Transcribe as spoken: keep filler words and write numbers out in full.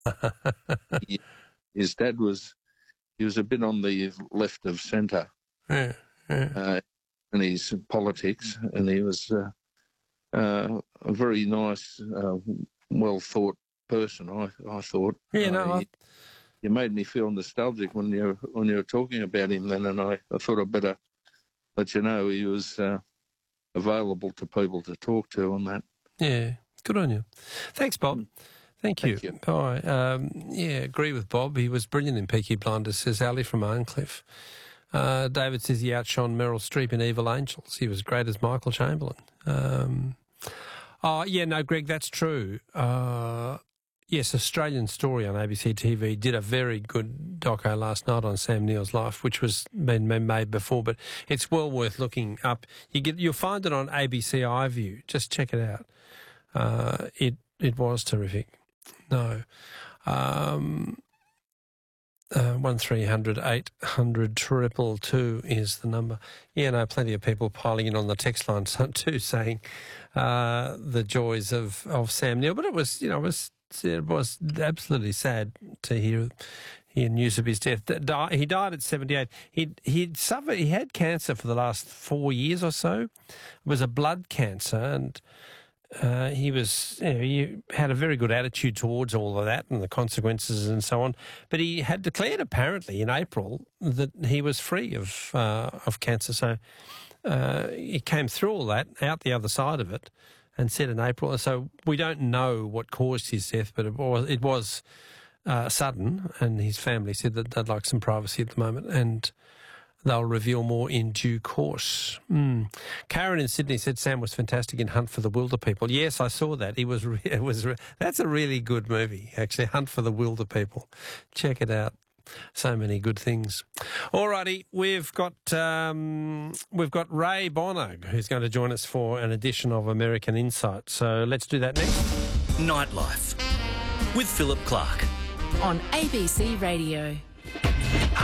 he, his dad was, he was a bit on the left of centre yeah, yeah. uh, in his politics, and he was uh, uh, a very nice, uh, well-thought person, I, I thought. Yeah, no, uh, I... he, you made me feel nostalgic when you when you were talking about him then, and I, I thought I'd better let you know he was uh, available to people to talk to on that. Yeah, good on you. Thanks, Bob. Thank you. Thank you. All right. Um, yeah, agree with Bob. He was brilliant in Peaky Blinders, says Ali from Arncliffe. Uh, David says he outshone Meryl Streep in Evil Angels. He was great as Michael Chamberlain. Um, oh, yeah, no, Greg, that's true. Uh, yes, Australian Story on A B C T V did a very good doco last night on Sam Neill's life, which was been made before, but it's well worth looking up. You get, you'll find it on A B C iView. Just check it out. Uh, it it was terrific. No. Um, uh, one three hundred eight hundred triple two is the number. Yeah, no, plenty of people piling in on the text line too, saying uh, the joys of, of Sam Neill. But it was, you know, it was it was absolutely sad to hear hear news of his death. He died at seventy-eight. He he'd suffered. He had cancer for the last four years or so. It was a blood cancer, and Uh, he was, you know, he had a very good attitude towards all of that and the consequences and so on. But he had declared apparently in April that he was free of uh, of cancer. So uh, he came through all that, out the other side of it, and said in April. So we don't know what caused his death, but it was it was uh, sudden. And his family said that they'd like some privacy at the moment, and they'll reveal more in due course. Mm. Karen in Sydney said Sam was fantastic in Hunt for the Wilder People. Yes, I saw that. He was. Re- it was. Re- that's a really good movie, actually. Hunt for the Wilder People. Check it out. So many good things. Alrighty, we've got um, we've got Ray Bonner who's going to join us for an edition of American Insight. So let's do that next. Nightlife with Philip Clark on A B C Radio.